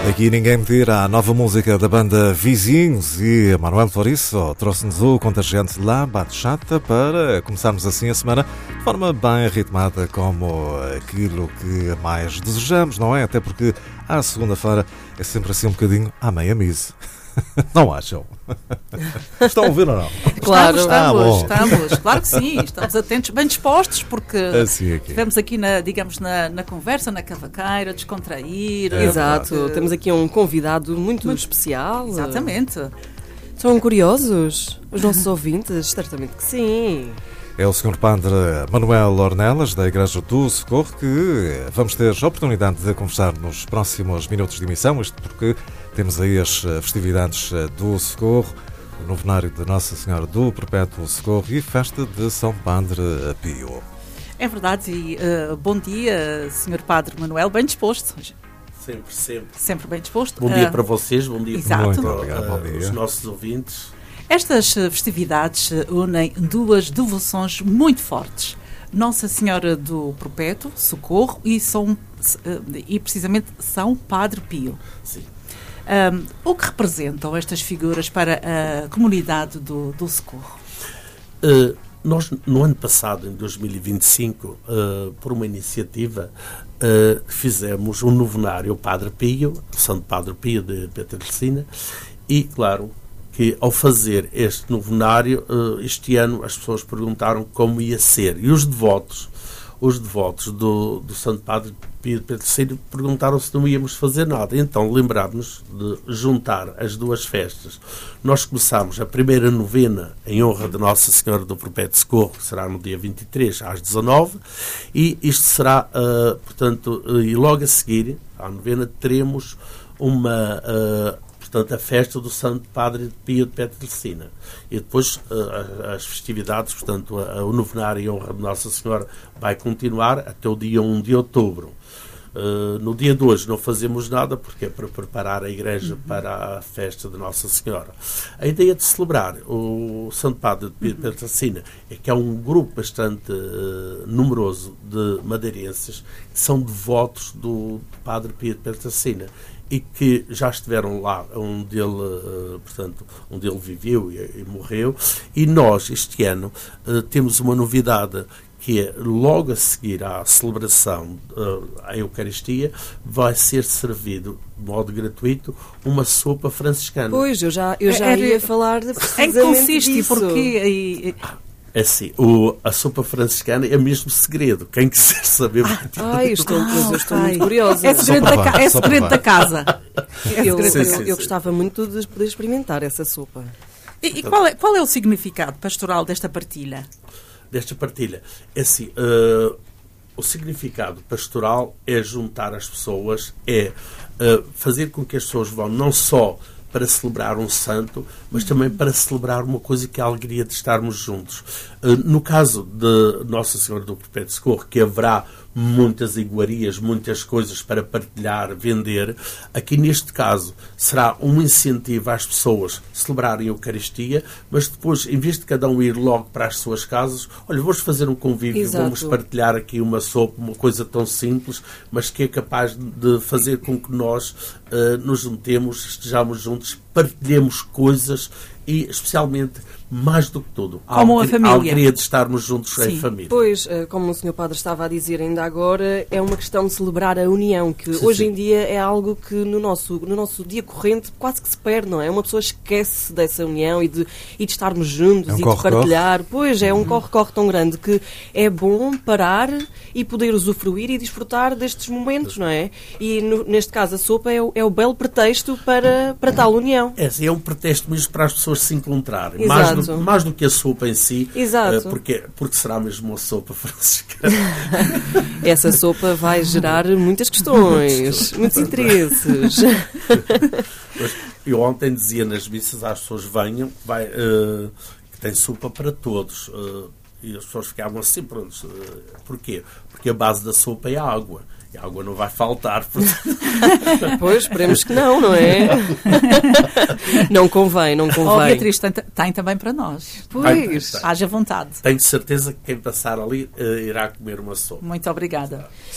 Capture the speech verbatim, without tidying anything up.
Aqui ninguém me tira a nova música da banda Vizinhos e Manuel Floriço trouxe-nos o contagiante La Bachata para começarmos assim a semana de forma bem ritmada, como aquilo que mais desejamos, não é? Até porque à segunda-feira é sempre assim um bocadinho à meia mise. Não acham? Estão a ouvir ou não? Claro, estamos, ah, estamos, claro que sim, estamos atentos, bem dispostos, porque assim aqui. estivemos aqui, na, digamos, na, na conversa, na cavaqueira, descontrair. É Exato, porque- temos aqui um convidado muito, Muito- especial. Exatamente. São curiosos os nossos ouvintes? Certamente que sim. É o senhor Padre Manuel Ornelas, da Igreja do Socorro, que vamos ter a oportunidade de conversar nos próximos minutos de emissão, isto porque temos aí as festividades do Socorro, o novenário de Nossa Senhora do Perpétuo Socorro e festa de São Padre Pio. É verdade, e uh, bom dia, senhor Padre Manuel, bem disposto. Sempre, sempre. Sempre bem disposto. Bom dia Uh, para vocês, bom dia Exato. Muito para obrigado, uh, bom dia. os nossos ouvintes. Estas uh, festividades uh, unem duas devoções muito fortes. Nossa Senhora do Perpétuo Socorro e, São, uh, e precisamente São Padre Pio. Sim. Um, o que representam estas figuras para a comunidade do, do Socorro? Uh, nós, no ano passado, em dois mil e vinte e cinco, uh, por uma iniciativa, uh, fizemos um novenário ao Padre Pio, Santo Padre Pio de Pietrelcina, e, claro, que ao fazer este novenário, uh, este ano as pessoas perguntaram como ia ser. E os devotos, os devotos do, do Santo Padre Pio de Pietrelcina perguntaram se não íamos fazer nada. Então lembrámos de juntar as duas festas. Nós começámos a primeira novena em honra de Nossa Senhora do Perpétuo Socorro, que será no dia vinte e três às dezanove, e isto será, uh, portanto, uh, e logo a seguir, à novena, teremos uma... Uh, portanto, a festa do Santo Padre Pio de Pietrelcina. E depois uh, as festividades, portanto, a, a, o novenário em honra de Nossa Senhora vai continuar até o dia um de outubro. Uh, no dia de hoje não fazemos nada, porque é para preparar a igreja uhum. para a festa de Nossa Senhora. A ideia de celebrar o Santo Padre Pio de Pietrelcina é que há um grupo bastante uh, numeroso de madeirenses que são devotos do Padre Pio de Pietrelcina e que já estiveram lá onde ele, uh, portanto, onde ele viveu e, e morreu. E nós, este ano, uh, temos uma novidade, que é, logo a seguir à celebração uh, à Eucaristia, vai ser servido, de modo gratuito, uma sopa franciscana. Pois, eu já, eu já Era- ia falar de Em que precisamente consiste e disso. porquê? E- e- É assim, o, a sopa franciscana é mesmo segredo. Quem quiser saber... Ai, eu estou, Ah, pois eu estou ok. muito curiosa. É segredo, Só da, provar, ca- é só segredo provar. da casa. É Eu, segredo Sim, da sim, casa. eu, eu gostava muito de poder experimentar essa sopa. E, e qual, é, qual é o significado pastoral desta partilha? desta partilha. É assim, uh, o significado pastoral é juntar as pessoas, é uh, fazer com que as pessoas vão não só para celebrar um santo, mas também para celebrar uma coisa que é a alegria de estarmos juntos. Uh, no caso de Nossa Senhora do Perpétuo Socorro, que haverá muitas iguarias, muitas coisas para partilhar, vender, aqui neste caso será um incentivo às pessoas celebrarem a Eucaristia, mas depois, em vez de cada um ir logo para as suas casas, olha, vamos fazer um convívio, Exato. vamos partilhar aqui uma sopa, uma coisa tão simples, mas que é capaz de fazer com que nós uh, nos juntemos, estejamos juntos, partilhemos coisas e, especialmente, mais do que tudo, a Como a alegria- família. a alegria de estarmos juntos Sim. em família. Pois, eh, como o senhor Padre estava a dizer ainda agora, é uma questão de celebrar a união, que Sim, hoje sim. em dia é algo que no nosso, no nosso dia corrente quase que se perde, não é? Uma pessoa esquece dessa união e de, e de estarmos juntos É um e de corre-corre. partilhar. Pois, é um corre-corre tão grande que é bom parar e poder usufruir e desfrutar destes momentos, não é? E no- neste caso a sopa é o, é o belo pretexto para, para tal união. É, assim, é um pretexto mesmo para as pessoas se encontrarem. Exato. Mais do, mais do que a sopa em si. Exato. eh, porque, porque será mesmo uma sopa franciscana. Essa sopa vai gerar muitas questões, muitos interesses. Mas eu ontem dizia nas missas às pessoas: venham, vai, eh, que tem sopa para todos. eh, e as pessoas ficavam assim, pronto. eh, porquê? Porque a base da sopa é a água. E a água não vai faltar. portanto- Pois, esperemos que não, não é? Não convém, não Oh, convém. Beatriz, tem, tem também para nós. Pois. Tem. Haja vontade. Tenho certeza que quem passar ali eh, irá comer uma sopa. Muito obrigada.